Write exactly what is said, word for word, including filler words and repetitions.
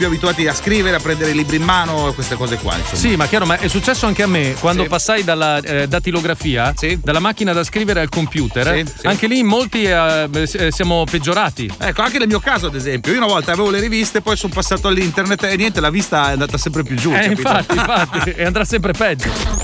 più abituati a scrivere, a prendere i libri in mano, queste cose qua, insomma. Sì, ma chiaro, ma è successo anche a me quando Sì. passai dalla eh, datilografia, Sì. dalla macchina da scrivere al computer. Sì, sì. Anche lì molti eh, eh, siamo peggiorati. Ecco, anche nel mio caso, ad esempio, io una volta avevo le riviste, poi sono passato all'internet e niente, la vista è andata sempre più giù. Eh, capito? infatti, infatti, e andrà sempre peggio.